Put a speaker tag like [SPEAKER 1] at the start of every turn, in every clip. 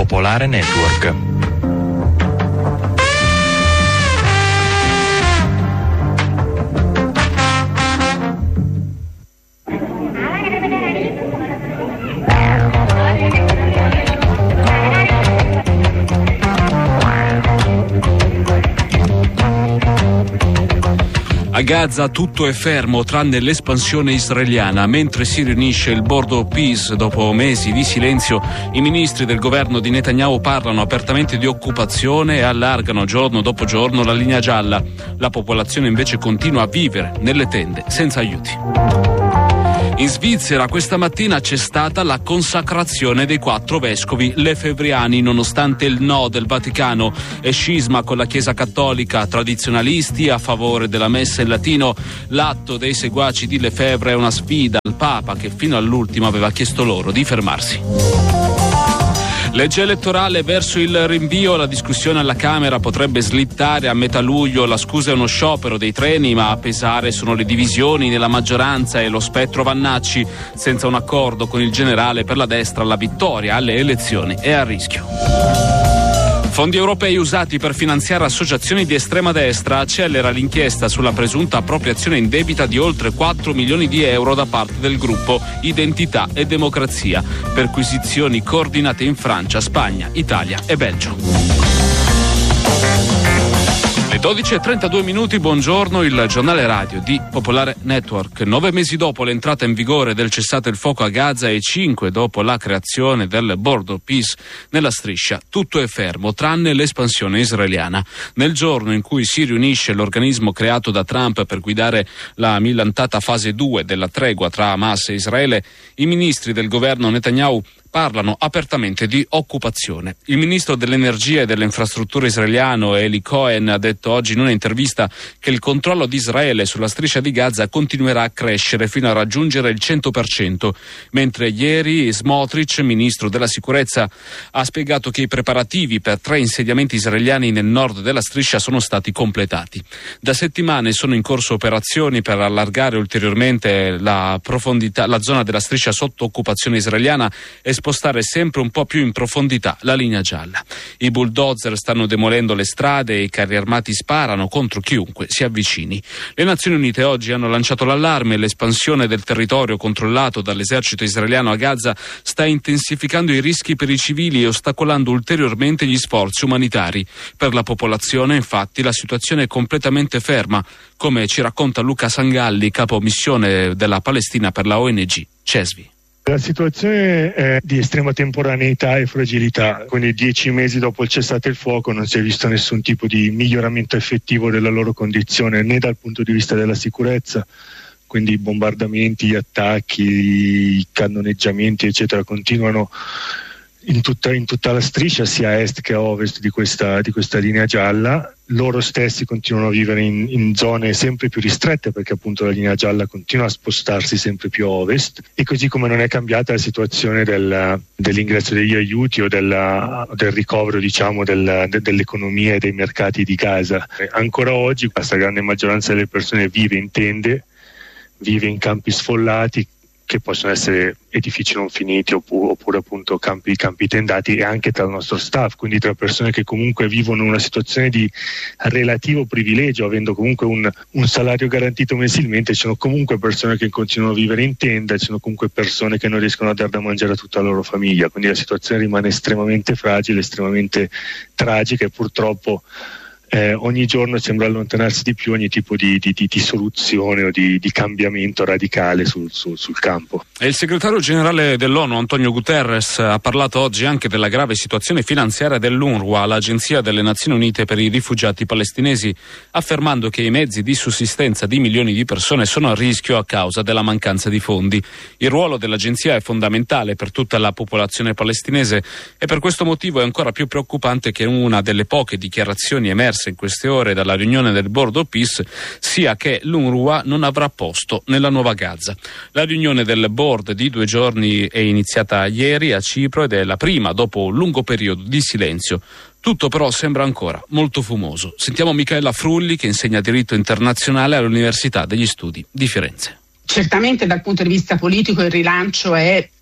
[SPEAKER 1] Popolare Network.
[SPEAKER 2] A Gaza tutto è fermo tranne l'espansione israeliana. Mentre si riunisce il Board of Peace dopo mesi di silenzio, i ministri del governo di Netanyahu parlano apertamente di occupazione e allargano giorno dopo giorno la linea gialla. La popolazione invece continua a vivere nelle tende senza aiuti. In Svizzera questa mattina c'è stata la consacrazione dei 4 vescovi lefebvriani, nonostante il no del Vaticano e scisma con la Chiesa Cattolica, tradizionalisti a favore della messa in latino. L'atto dei seguaci di Lefebvre è una sfida al Papa, che fino all'ultimo aveva chiesto loro di fermarsi. Legge elettorale verso il rinvio, la discussione alla Camera potrebbe slittare a metà luglio, la scusa è uno sciopero dei treni, ma a pesare sono le divisioni nella maggioranza e lo spettro Vannacci. Senza un accordo con il generale, per la destra la vittoria alle elezioni è a rischio. Fondi europei usati per finanziare associazioni di estrema destra, accelera l'inchiesta sulla presunta appropriazione indebita di oltre 4 milioni di euro da parte del gruppo Identità e Democrazia, perquisizioni coordinate in Francia, Spagna, Italia e Belgio. Le 12:32, buongiorno, il giornale radio di Popolare Network. 9 mesi dopo l'entrata in vigore del cessate il fuoco a Gaza e 5 dopo la creazione del Board of Peace nella striscia, tutto è fermo tranne l'espansione israeliana. Nel giorno in cui si riunisce l'organismo creato da Trump per guidare la millantata fase 2 della tregua tra Hamas e Israele, i ministri del governo Netanyahu parlano apertamente di occupazione. Il ministro dell'energia e delle infrastrutture israeliano Eli Cohen ha detto oggi in un'intervista che il controllo di Israele sulla striscia di Gaza continuerà a crescere fino a raggiungere il 100%, mentre ieri Smotrich, ministro della sicurezza, ha spiegato che i preparativi per 3 insediamenti israeliani nel nord della striscia sono stati completati. Da settimane sono in corso operazioni per allargare ulteriormente la zona della striscia sotto occupazione israeliana e spostare sempre un po' più in profondità la linea gialla. I bulldozer stanno demolendo le strade e i carri armati sparano contro chiunque si avvicini. Le Nazioni Unite oggi hanno lanciato l'allarme: l'espansione del territorio controllato dall'esercito israeliano a Gaza sta intensificando i rischi per i civili e ostacolando ulteriormente gli sforzi umanitari. Per la popolazione, infatti, la situazione è completamente ferma, come ci racconta Luca Sangalli, capo missione della Palestina per la ONG CESVI.
[SPEAKER 3] La situazione è di estrema temporaneità e fragilità, quindi 10 mesi dopo il cessate il fuoco non si è visto nessun tipo di miglioramento effettivo della loro condizione, né dal punto di vista della sicurezza, quindi i bombardamenti, gli attacchi, i cannoneggiamenti eccetera continuano in tutta la striscia, sia a est che a ovest di questa linea gialla. Loro stessi continuano a vivere in zone sempre più ristrette, perché appunto la linea gialla continua a spostarsi sempre più a ovest, e così come non è cambiata la situazione dell'ingresso degli aiuti o del ricovero, diciamo, dell'economia e dei mercati di Gaza. Ancora oggi la stragrande maggioranza delle persone vive in tende, vive in campi sfollati, che possono essere edifici non finiti oppure appunto campi tendati, e anche tra il nostro staff, quindi tra persone che comunque vivono una situazione di relativo privilegio, avendo comunque un salario garantito mensilmente. Ci sono comunque persone che continuano a vivere in tenda, ci sono comunque persone che non riescono a dare da mangiare a tutta la loro famiglia, quindi la situazione rimane estremamente fragile, estremamente tragica, e purtroppo ogni giorno sembra allontanarsi di più ogni tipo di soluzione o di cambiamento radicale sul campo.
[SPEAKER 2] E il segretario generale dell'ONU Antonio Guterres ha parlato oggi anche della grave situazione finanziaria dell'UNRWA, l'agenzia delle Nazioni Unite per i rifugiati palestinesi, affermando che i mezzi di sussistenza di milioni di persone sono a rischio a causa della mancanza di fondi. Il ruolo dell'agenzia è fondamentale per tutta la popolazione palestinese, e per questo motivo è ancora più preoccupante che una delle poche dichiarazioni emerse in queste ore dalla riunione del Board of Peace sia che l'UNRWA non avrà posto nella nuova Gaza. La riunione del Board di 2 giorni è iniziata ieri a Cipro ed è la prima dopo un lungo periodo di silenzio. Tutto però sembra ancora molto fumoso. Sentiamo Michaela Frulli, che insegna diritto internazionale all'Università degli Studi di Firenze.
[SPEAKER 4] Certamente dal punto di vista politico il rilancio è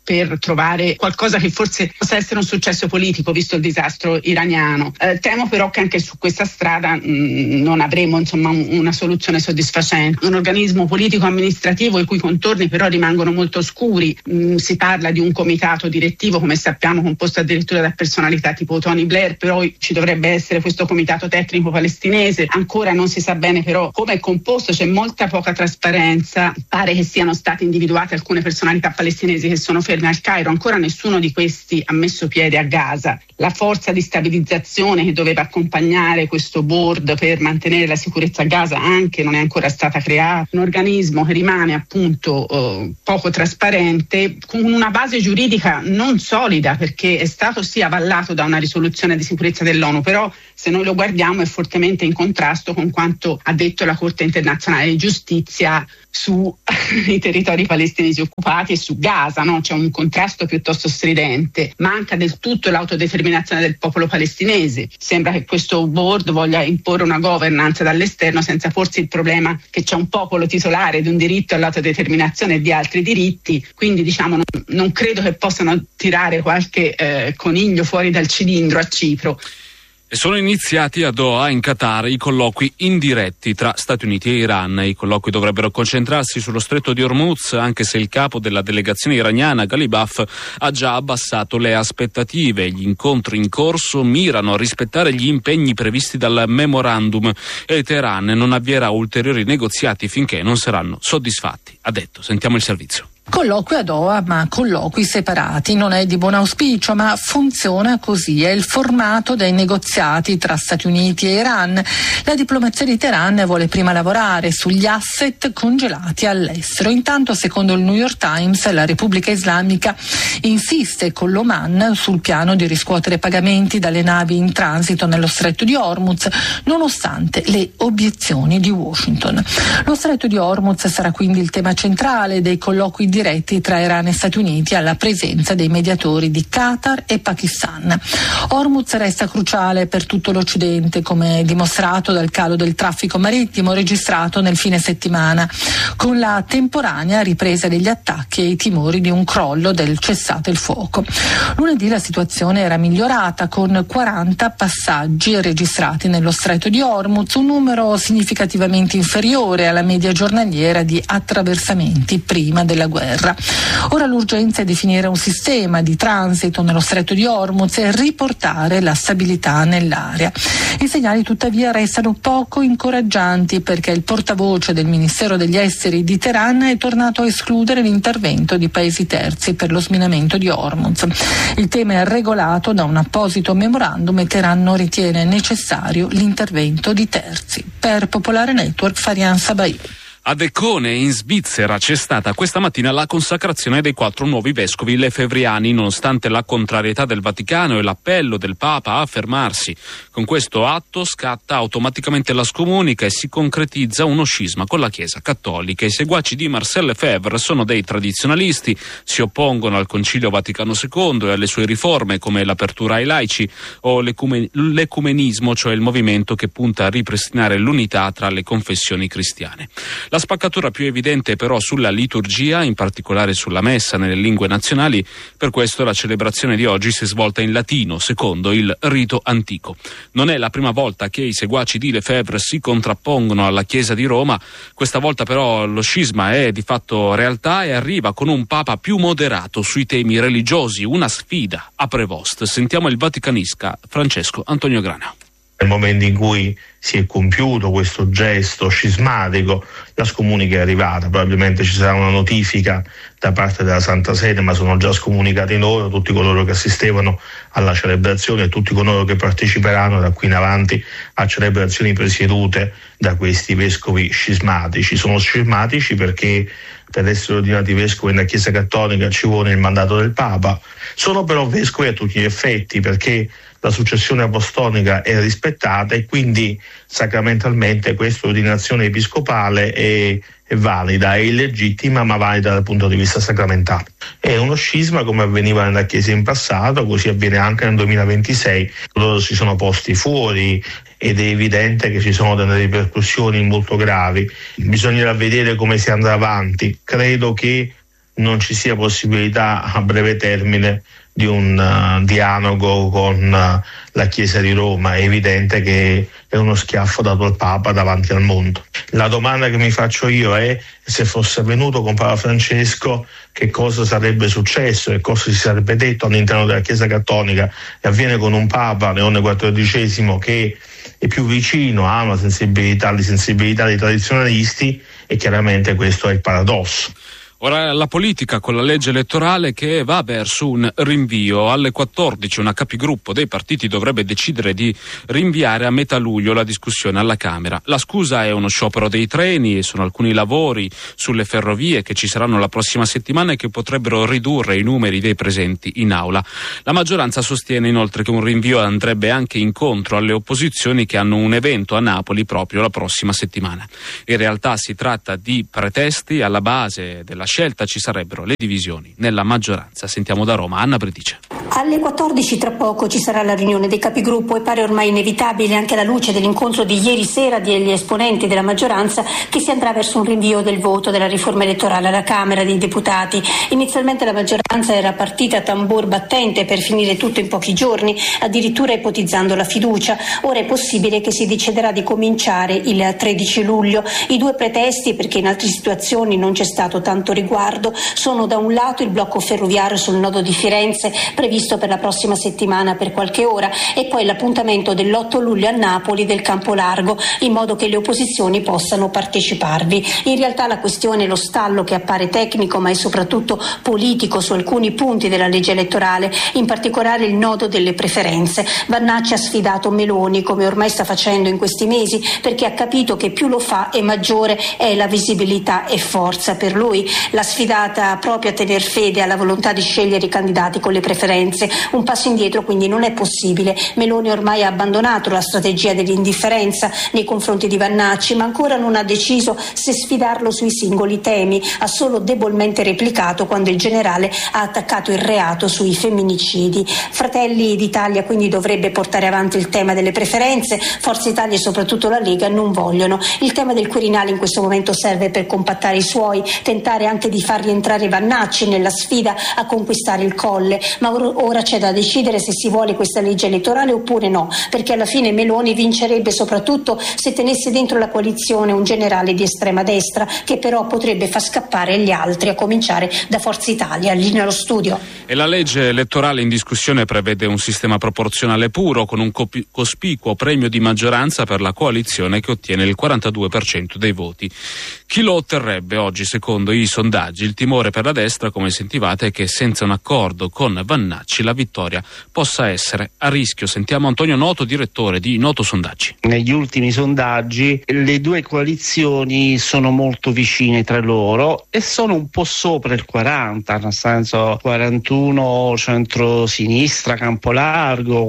[SPEAKER 1] per trovare qualcosa che forse possa essere un successo politico, visto il disastro iraniano. Temo però che anche su questa strada non avremo una soluzione soddisfacente. Un organismo politico-amministrativo i cui contorni però rimangono molto oscuri. Si parla di un comitato direttivo, come sappiamo, composto addirittura da personalità tipo Tony Blair, però ci dovrebbe essere questo comitato tecnico palestinese. Ancora non si sa bene però come è composto, c'è molta poca trasparenza. Pare che siano state individuate alcune personalità palestinesi che sono ferme al Cairo, ancora nessuno di questi ha messo piede a Gaza. La forza di stabilizzazione che doveva accompagnare questo board per mantenere la sicurezza a Gaza anche non è ancora stata creata. Un organismo che rimane appunto poco trasparente, con una base giuridica non solida, perché è stato sì avallato da una risoluzione di sicurezza dell'ONU, però se noi lo guardiamo è fortemente in contrasto con quanto ha detto la Corte internazionale di giustizia sui territori palestinesi occupati e su Gaza, no? C'è un contrasto piuttosto stridente. Manca del tutto l'autodeterminazione del popolo palestinese. Sembra che questo board voglia imporre una governance dall'esterno senza porsi il problema che c'è un popolo titolare di un diritto all'autodeterminazione e di altri diritti, quindi non credo che possano tirare qualche coniglio fuori dal cilindro a Cipro.
[SPEAKER 2] E sono iniziati a Doha, in Qatar, i colloqui indiretti tra Stati Uniti e Iran. I colloqui dovrebbero concentrarsi sullo stretto di Hormuz, anche se il capo della delegazione iraniana, Ghalibaf, ha già abbassato le aspettative. Gli incontri in corso mirano a rispettare gli impegni previsti dal memorandum e Teheran non avvierà ulteriori negoziati finché non saranno soddisfatti, ha detto. Sentiamo il servizio.
[SPEAKER 4] Colloqui a Doha, ma colloqui separati. Non è di buon auspicio, ma funziona così. È il formato dei negoziati tra Stati Uniti e Iran. La diplomazia di Teheran vuole prima lavorare sugli asset congelati all'estero. Intanto, secondo il New York Times, la Repubblica Islamica insiste con l'Oman sul piano di riscuotere pagamenti dalle navi in transito nello stretto di Hormuz, nonostante le obiezioni di Washington. Lo stretto di Hormuz sarà quindi il tema centrale dei colloqui diretti tra Iran e Stati Uniti, alla presenza dei mediatori di Qatar e Pakistan. Hormuz resta cruciale per tutto l'Occidente, come dimostrato dal calo del traffico marittimo registrato nel fine settimana, con la temporanea ripresa degli attacchi e i timori di un crollo del cessate il fuoco. Lunedì la situazione era migliorata, con 40 passaggi registrati nello stretto di Hormuz, un numero significativamente inferiore alla media giornaliera di attraversamenti prima della guerra. Ora l'urgenza è definire un sistema di transito nello stretto di Hormuz e riportare la stabilità nell'area. I segnali tuttavia restano poco incoraggianti, perché il portavoce del Ministero degli Esteri di Teheran è tornato a escludere l'intervento di paesi terzi per lo sminamento di Hormuz. Il tema è regolato da un apposito memorandum e Teheran non ritiene necessario l'intervento di terzi. Per Popolare Network, Farian Sabai.
[SPEAKER 2] A Decone, in Svizzera, c'è stata questa mattina la consacrazione dei 4 nuovi vescovi lefebvriani, nonostante la contrarietà del Vaticano e l'appello del Papa a fermarsi. Con questo atto scatta automaticamente la scomunica e si concretizza uno scisma con la Chiesa Cattolica. I seguaci di Marcel Lefebvre sono dei tradizionalisti, si oppongono al Concilio Vaticano II e alle sue riforme, come l'apertura ai laici o l'ecumenismo, cioè il movimento che punta a ripristinare l'unità tra le confessioni cristiane. La spaccatura più evidente però sulla liturgia, in particolare sulla messa nelle lingue nazionali. Per questo la celebrazione di oggi si è svolta in latino, secondo il rito antico. Non è la prima volta che i seguaci di Lefebvre si contrappongono alla Chiesa di Roma. Questa volta però lo scisma è di fatto realtà e arriva con un Papa più moderato sui temi religiosi, una sfida a Prevost. Sentiamo il vaticanista Francesco Antonio Grana.
[SPEAKER 5] Nel momento in cui si è compiuto questo gesto scismatico, la scomunica è arrivata. Probabilmente ci sarà una notifica da parte della Santa Sede, ma sono già scomunicati loro, tutti coloro che assistevano alla celebrazione e tutti coloro che parteciperanno da qui in avanti a celebrazioni presiedute da questi vescovi scismatici. Sono scismatici perché per essere ordinati vescovi nella Chiesa Cattolica ci vuole il mandato del Papa. Sono però vescovi a tutti gli effetti, perché la successione apostolica è rispettata e quindi sacramentalmente questa ordinazione episcopale è valida, è illegittima ma valida dal punto di vista sacramentale. È uno scisma come avveniva nella Chiesa in passato, così avviene anche nel 2026. Loro si sono posti fuori ed è evidente che ci sono delle ripercussioni molto gravi. Bisognerà vedere come si andrà avanti. Credo che non ci sia possibilità a breve termine di un dialogo con la Chiesa di Roma. È evidente che è uno schiaffo dato al Papa davanti al mondo. La domanda che mi faccio io è: se fosse venuto con Papa Francesco, che cosa sarebbe successo e cosa si sarebbe detto all'interno della Chiesa Cattolica? E avviene con un Papa, Leone XIV, che è più vicino alle sensibilità dei tradizionalisti, e chiaramente questo è il paradosso.
[SPEAKER 2] Ora la politica con la legge elettorale che va verso un rinvio. Alle 14 una capigruppo dei partiti dovrebbe decidere di rinviare a metà luglio la discussione alla Camera. La scusa è uno sciopero dei treni e sono alcuni lavori sulle ferrovie che ci saranno la prossima settimana e che potrebbero ridurre i numeri dei presenti in aula. La maggioranza sostiene inoltre che un rinvio andrebbe anche incontro alle opposizioni che hanno un evento a Napoli proprio la prossima settimana. In realtà si tratta di pretesti. Alla base della scelta ci sarebbero le divisioni nella maggioranza. Sentiamo da Roma Anna Bredice.
[SPEAKER 6] Alle 14 tra poco ci sarà la riunione dei capigruppo e pare ormai inevitabile, anche alla luce dell'incontro di ieri sera degli esponenti della maggioranza, che si andrà verso un rinvio del voto della riforma elettorale alla Camera dei Deputati. Inizialmente la maggioranza era partita a tambur battente per finire tutto in pochi giorni, addirittura ipotizzando la fiducia. Ora è possibile che si deciderà di cominciare il 13 luglio. I due pretesti, perché in altre situazioni non c'è stato tanto riguardo, sono da un lato il blocco ferroviario sul nodo di Firenze, previsto per la prossima settimana per qualche ora, e poi l'appuntamento dell'8 luglio a Napoli del Campo Largo, in modo che le opposizioni possano parteciparvi. In realtà la questione è lo stallo, che appare tecnico ma è soprattutto politico su alcuni punti della legge elettorale, in particolare il nodo delle preferenze. Vannacci ha sfidato Meloni, come ormai sta facendo in questi mesi, perché ha capito che più lo fa e maggiore è la visibilità e forza per lui. L'ha sfidata proprio a tener fede alla volontà di scegliere i candidati con le preferenze. Un passo indietro quindi non è possibile. Meloni ormai ha abbandonato la strategia dell'indifferenza nei confronti di Vannacci, ma ancora non ha deciso se sfidarlo sui singoli temi. Ha solo debolmente replicato quando il generale ha attaccato il reato sui femminicidi. Fratelli d'Italia quindi dovrebbe portare avanti il tema delle preferenze. Forza Italia e soprattutto la Lega non vogliono. Il tema del Quirinale in questo momento serve per compattare i suoi, tentare anche di far rientrare Vannacci nella sfida a conquistare il Colle, ma ora c'è da decidere se si vuole questa legge elettorale oppure no, perché alla fine Meloni vincerebbe soprattutto se tenesse dentro la coalizione un generale di estrema destra, che però potrebbe far scappare gli altri, a cominciare da Forza Italia. Lì nello studio.
[SPEAKER 2] E la legge elettorale in discussione prevede un sistema proporzionale puro, con un cospicuo premio di maggioranza per la coalizione che ottiene il 42% dei voti. Chi lo otterrebbe oggi, secondo i sondaggi? Il timore per la destra, come sentivate, è che senza un accordo con Vannacci la vittoria possa essere a rischio. Sentiamo Antonio Noto, direttore di Noto Sondaggi.
[SPEAKER 7] Negli ultimi sondaggi le due coalizioni sono molto vicine tra loro e sono un po' sopra il 40, nel senso 41 centro-sinistra, Campolargo,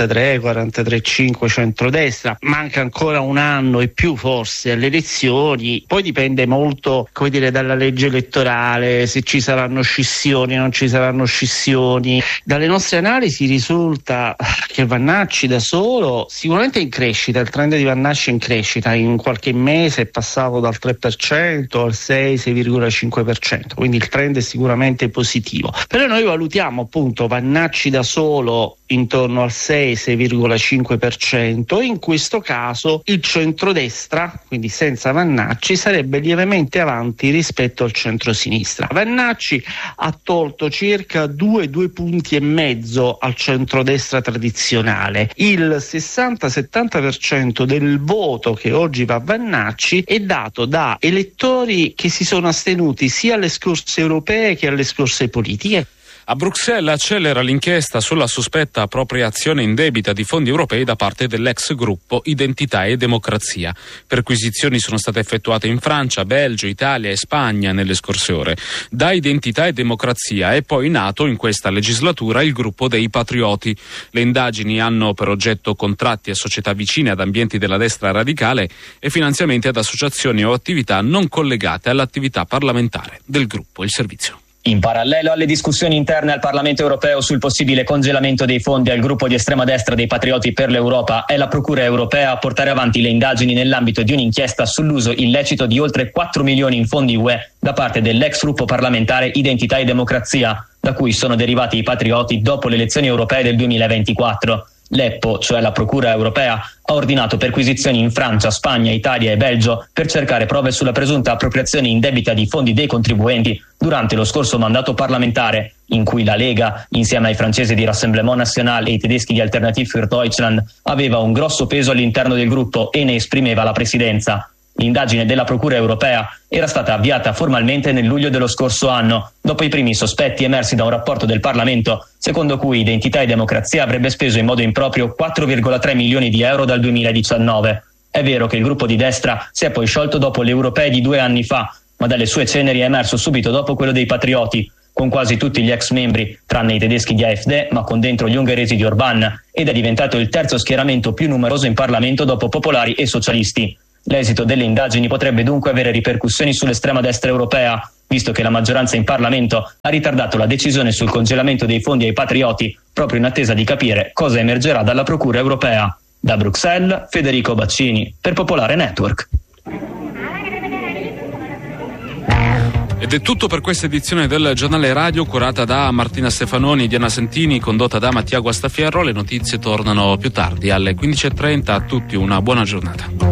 [SPEAKER 7] 43,5 centrodestra. Manca ancora un anno e più forse alle elezioni, poi dipende molto, come dire, dalla legge elettorale, se ci saranno scissioni o non ci saranno scissioni. Dalle nostre analisi risulta che Vannacci da solo sicuramente è in crescita, il trend di Vannacci è in crescita, in qualche mese è passato dal 3% al 6,5%, quindi il trend è sicuramente positivo. Però noi valutiamo appunto Vannacci da solo intorno al 6,5%, e in questo caso il centrodestra, quindi senza Vannacci, sarebbe lievemente avanti rispetto al centrosinistra. Vannacci ha tolto circa 2 punti e mezzo al centrodestra tradizionale. Il 60-70% del voto che oggi va a Vannacci è dato da elettori che si sono astenuti sia alle scorse europee che alle scorse politiche.
[SPEAKER 2] A Bruxelles accelera l'inchiesta sulla sospetta appropriazione indebita di fondi europei da parte dell'ex gruppo Identità e Democrazia. Perquisizioni sono state effettuate in Francia, Belgio, Italia e Spagna nelle scorse ore. Da Identità e Democrazia è poi nato in questa legislatura il gruppo dei Patrioti. Le indagini hanno per oggetto contratti a società vicine ad ambienti della destra radicale e finanziamenti ad associazioni o attività non collegate all'attività parlamentare del gruppo. Il servizio.
[SPEAKER 8] In parallelo alle discussioni interne al Parlamento europeo sul possibile congelamento dei fondi al gruppo di estrema destra dei Patrioti per l'Europa, è la Procura europea a portare avanti le indagini nell'ambito di un'inchiesta sull'uso illecito di oltre 4 milioni in fondi UE da parte dell'ex gruppo parlamentare Identità e Democrazia, da cui sono derivati i Patrioti dopo le elezioni europee del 2024. L'EPPO, cioè la Procura europea, ha ordinato perquisizioni in Francia, Spagna, Italia e Belgio per cercare prove sulla presunta appropriazione indebita di fondi dei contribuenti durante lo scorso mandato parlamentare, in cui la Lega, insieme ai francesi di Rassemblement National e ai tedeschi di Alternative für Deutschland, aveva un grosso peso all'interno del gruppo e ne esprimeva la presidenza. L'indagine della Procura europea era stata avviata formalmente nel luglio dello scorso anno, dopo i primi sospetti emersi da un rapporto del Parlamento, secondo cui Identità e Democrazia avrebbe speso in modo improprio 4,3 milioni di euro dal 2019. È vero che il gruppo di destra si è poi sciolto dopo le europee di 2 anni fa, ma dalle sue ceneri è emerso subito dopo quello dei Patrioti, con quasi tutti gli ex membri, tranne i tedeschi di AfD, ma con dentro gli ungheresi di Orbán, ed è diventato il terzo schieramento più numeroso in Parlamento dopo popolari e socialisti. L'esito delle indagini potrebbe dunque avere ripercussioni sull'estrema destra europea, visto che la maggioranza in Parlamento ha ritardato la decisione sul congelamento dei fondi ai Patrioti, proprio in attesa di capire cosa emergerà dalla Procura europea. Da Bruxelles, Federico Baccini, per Popolare Network.
[SPEAKER 2] Ed è tutto per questa edizione del Giornale Radio, curata da Martina Stefanoni e Diana Sentini, condotta da Mattia Guastafierro. Le notizie tornano più tardi alle 15:30. A tutti una buona giornata.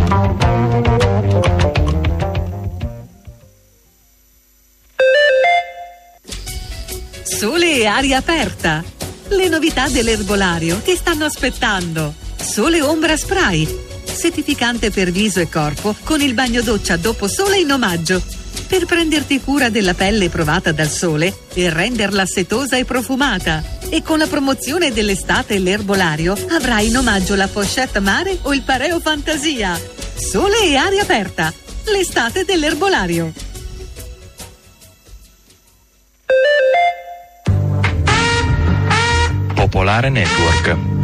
[SPEAKER 9] Sole e aria aperta. Le novità dell'erbolario ti stanno aspettando. Sole Ombra Spray, settificante per viso e corpo con il bagno doccia dopo sole in omaggio, per prenderti cura della pelle provata dal sole e renderla setosa e profumata. E con la promozione dell'estate l'erbolario avrai in omaggio la pochette mare o il pareo fantasia. Sole e aria aperta, l'estate dell'erbolario.
[SPEAKER 10] Popolare Network.